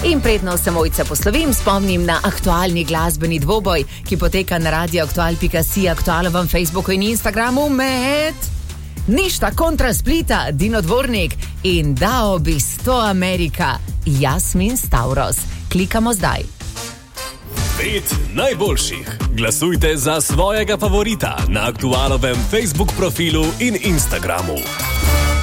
In predno se mojca poslovim, spomnim na aktualni glasbeni dvoboj, ki poteka na radioaktual.si, aktualovem Facebooku in Instagramu med Ništa kontra Splita, Dino Dvornik in Dao bi 100 Amerika, Jasmin Stavros. Klikamo zdaj. 5 najboljših. Glasujte za svojega favorita na aktualovem Facebook profilu in Instagramu.